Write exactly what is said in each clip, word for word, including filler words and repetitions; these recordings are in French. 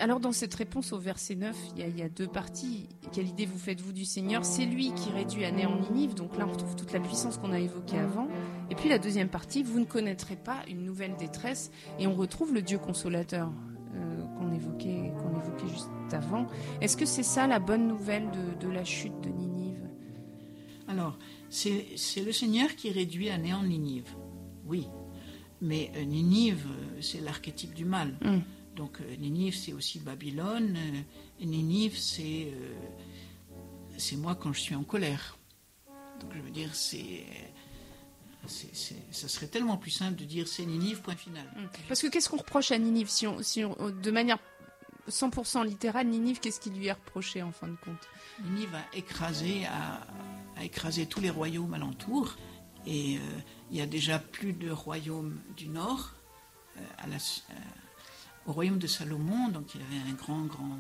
alors dans cette réponse au verset neuf, il y a, il y a deux parties. Quelle idée vous faites-vous du Seigneur ? C'est lui qui réduit à néant Ninive, donc là on retrouve toute la puissance qu'on a évoquée avant. Et puis la deuxième partie, vous ne connaîtrez pas une nouvelle détresse, et on retrouve le Dieu consolateur euh, qu'on évoquait, qu'on évoquait juste avant. Est-ce que c'est ça la bonne nouvelle de, de la chute de Ninive ? Alors, c'est, c'est le Seigneur qui réduit à néant Ninive, oui. Mais euh, Ninive, euh, c'est l'archétype du mal. Mm. Donc euh, Ninive, c'est aussi Babylone. Euh, et Ninive, c'est, euh, c'est moi quand je suis en colère. Donc je veux dire, c'est, c'est, c'est, ça serait tellement plus simple de dire c'est Ninive, point final. Mm. Parce que qu'est-ce qu'on reproche à Ninive si on, si on, de manière cent pour cent littérale, Ninive, qu'est-ce qui lui est reproché en fin de compte ? Ninive a écrasé, a, a écrasé tous les royaumes alentours. Et euh, il y a déjà plus de royaumes du nord. Euh, à la, euh, au royaume de Salomon, donc il y avait un grand, grand,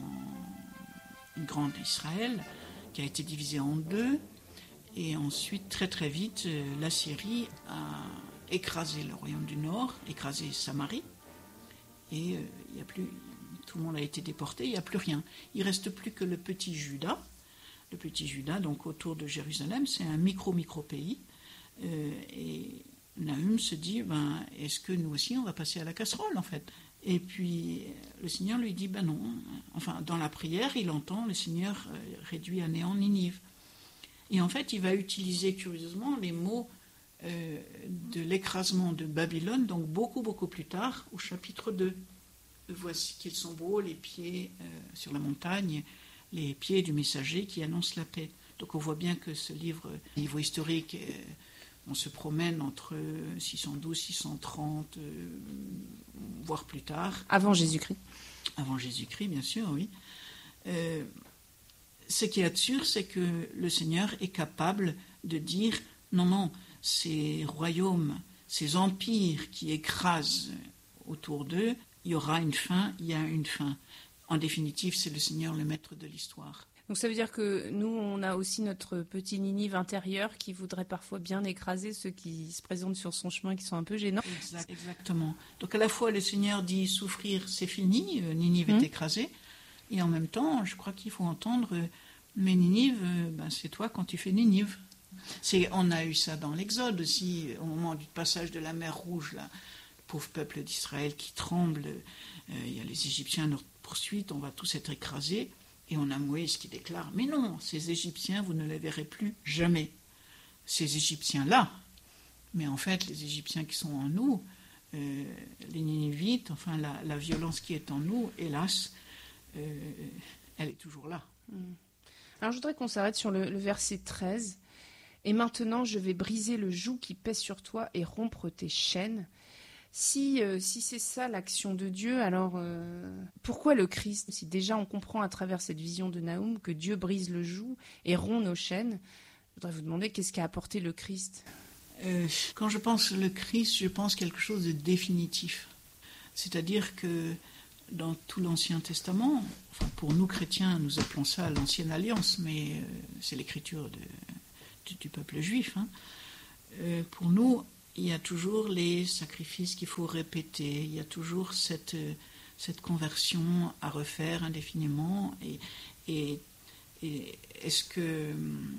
une grande Israël qui a été divisée en deux. Et ensuite, très très vite, euh, la Syrie a écrasé le royaume du nord, écrasé Samarie. Et euh, il y a plus, tout le monde a été déporté, il n'y a plus rien. Il ne reste plus que le petit Juda. Le petit Juda, donc autour de Jérusalem, c'est un micro-micro-pays. Euh, et Nahum se dit, ben, est-ce que nous aussi on va passer à la casserole en fait ? Et puis le Seigneur lui dit, ben non. Enfin, dans la prière, il entend le Seigneur euh, réduit à néant Ninive. Et en fait, il va utiliser curieusement les mots euh, de l'écrasement de Babylone, donc beaucoup, beaucoup plus tard, au chapitre deux. Voici qu'ils sont beaux, les pieds euh, sur la montagne, les pieds du messager qui annonce la paix. Donc on voit bien que ce livre, niveau historique, euh, on se promène entre six cent douze, six cent trente, euh, voire plus tard. Avant Jésus-Christ. Avant Jésus-Christ, bien sûr, oui. Euh, ce qui est sûr, c'est que le Seigneur est capable de dire, non, non, ces royaumes, ces empires qui écrasent autour d'eux, il y aura une fin, il y a une fin. En définitive, c'est le Seigneur le maître de l'histoire. Donc ça veut dire que nous, on a aussi notre petit Ninive intérieur qui voudrait parfois bien écraser ceux qui se présentent sur son chemin, qui sont un peu gênants. Exact, exactement. Donc à la fois, le Seigneur dit souffrir, c'est fini, Ninive mmh. est écrasée, et en même temps, je crois qu'il faut entendre, mais Ninive, ben, c'est toi quand tu fais Ninive. C'est, on a eu ça dans l'Exode aussi, au moment du passage de la mer Rouge, là, le pauvre peuple d'Israël qui tremble, euh, il y a les Égyptiens à notre poursuite, on va tous être écrasés. Et on a Moïse qui déclare, mais non, ces Égyptiens, vous ne les verrez plus jamais. Ces Égyptiens-là, mais en fait, les Égyptiens qui sont en nous, euh, les Ninivites, enfin, la, la violence qui est en nous, hélas, euh, elle est toujours là. Alors, je voudrais qu'on s'arrête sur le, le verset treize. « Et maintenant, je vais briser le joug qui pèse sur toi et rompre tes chaînes. » Si, euh, si c'est ça l'action de Dieu, alors euh, pourquoi le Christ ? Si déjà on comprend à travers cette vision de Nahum que Dieu brise le joug et rompt nos chaînes, je voudrais vous demander qu'est-ce qu'a apporté le Christ ? euh, Quand je pense le Christ, je pense quelque chose de définitif. C'est-à-dire que dans tout l'Ancien Testament, enfin pour nous chrétiens, nous appelons ça l'Ancienne Alliance, mais euh, c'est l'écriture de, de, du peuple juif. Hein. Euh, pour nous, il y a toujours les sacrifices qu'il faut répéter, il y a toujours cette, cette conversion à refaire indéfiniment. Et, et, et est-ce, que,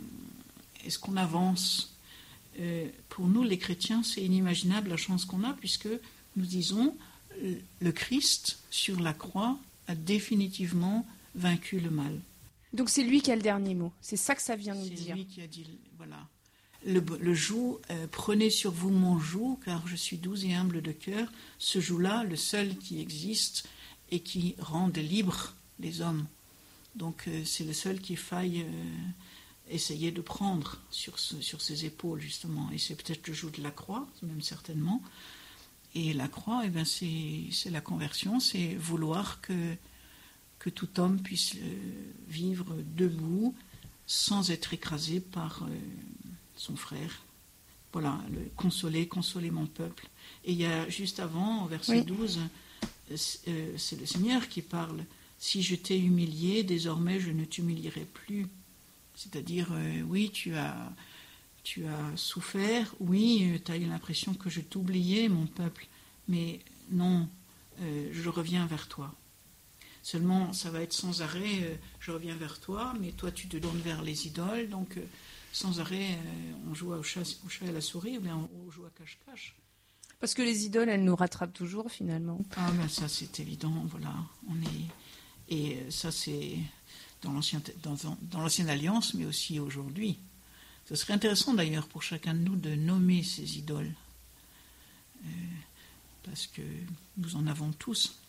est-ce qu'on avance ? euh, Pour nous, les chrétiens, c'est inimaginable la chance qu'on a, puisque nous disons, le Christ, sur la croix, a définitivement vaincu le mal. Donc c'est lui qui a le dernier mot, c'est ça que ça vient nous c'est dire. C'est lui qui a dit, voilà. Le, le joug, euh, prenez sur vous mon joug, car je suis doux et humble de cœur. Ce joug-là, le seul qui existe et qui rende libres les hommes. Donc euh, c'est le seul qu'il faille euh, essayer de prendre sur, ce, sur ses épaules, justement. Et c'est peut-être le joug de la croix, même certainement. Et la croix, eh bien, c'est, c'est la conversion, c'est vouloir que, que tout homme puisse euh, vivre debout, sans être écrasé par... Euh, son frère, voilà, le consoler, consoler mon peuple. Et il y a juste avant, au verset oui. douze, euh, c'est le Seigneur qui parle. Si je t'ai humilié, désormais je ne t'humilierai plus. C'est-à-dire, euh, oui, tu as, tu as souffert, oui, tu as eu l'impression que je t'oubliais, mon peuple, mais non, euh, je reviens vers toi. Seulement, ça va être sans arrêt, euh, je reviens vers toi, mais toi tu te tournes vers les idoles, donc euh, sans arrêt, euh, on joue au chat, au chat et à la souris, ou bien on, on joue à cache-cache. Parce que les idoles, elles nous rattrapent toujours, finalement. Ah, ben ça c'est évident, voilà. On est... Et ça c'est dans, l'ancien, dans, dans l'ancienne alliance, mais aussi aujourd'hui. Ce serait intéressant d'ailleurs pour chacun de nous de nommer ces idoles. Euh, parce que nous en avons tous.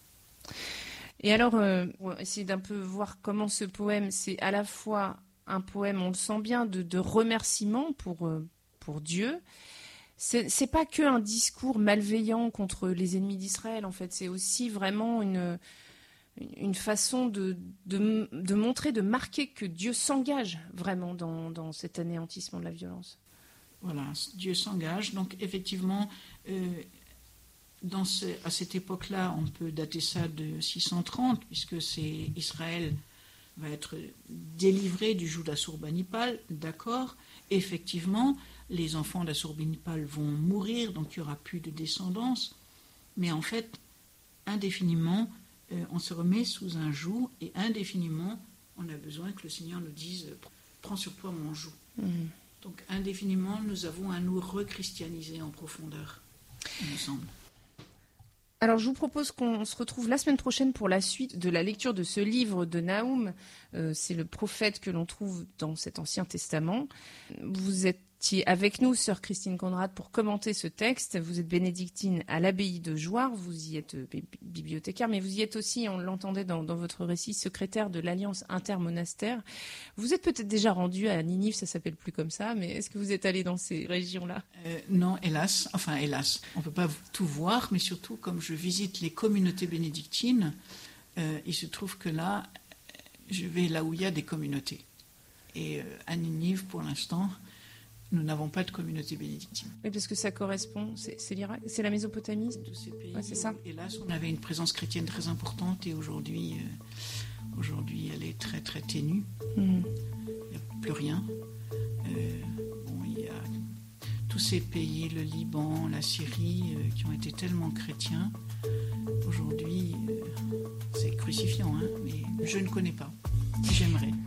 Et alors, euh, on va essayer d'un peu voir comment ce poème, c'est à la fois un poème, on le sent bien, de, de remerciement pour, euh, pour Dieu. C'est, c'est pas que un discours malveillant contre les ennemis d'Israël, en fait. C'est aussi vraiment une, une façon de, de, de montrer, de marquer que Dieu s'engage vraiment dans, dans cet anéantissement de la violence. Voilà, Dieu s'engage. Donc, effectivement, euh, dans ce, à cette époque-là, on peut dater ça de six cent trente, puisque c'est Israël va être délivré du joug d'Assurbanipal, d'accord. Effectivement, les enfants d'Assurbanipal vont mourir, donc il n'y aura plus de descendance. Mais en fait, indéfiniment, euh, on se remet sous un joug, et indéfiniment, on a besoin que le Seigneur nous dise « Prends sur toi mon joug mmh. ». Donc indéfiniment, nous avons à nous rechristianiser en profondeur, il me semble. Alors je vous propose qu'on se retrouve la semaine prochaine pour la suite de la lecture de ce livre de Nahum. Euh, c'est le prophète que l'on trouve dans cet Ancien Testament. Vous étiez avec nous, sœur Christine Conrad, pour commenter ce texte. Vous êtes bénédictine à l'abbaye de Jouarre, vous y êtes bibliothécaire, mais vous y êtes aussi, on l'entendait dans, dans votre récit, secrétaire de l'Alliance intermonastère. Vous êtes peut-être déjà rendu à Ninive, ça s'appelle plus comme ça, mais est-ce que vous êtes allé dans ces régions-là ? euh, Non, hélas. Enfin, hélas. On ne peut pas tout voir, mais surtout, comme je visite les communautés bénédictines, euh, il se trouve que là, je vais là où il y a des communautés. Et euh, à Ninive, pour l'instant, nous n'avons pas de communauté bénédictine. Oui, parce que ça correspond, c'est, c'est l'Irak, c'est la Mésopotamie. Tous ces pays, ouais, c'est ça. Où, hélas, on avait une présence chrétienne très importante, et aujourd'hui, euh, aujourd'hui elle est très très ténue. Mmh. Il n'y a plus rien. Euh, bon, il y a tous ces pays, le Liban, la Syrie, euh, qui ont été tellement chrétiens. Aujourd'hui, euh, c'est crucifiant, hein, mais je ne connais pas. J'aimerais.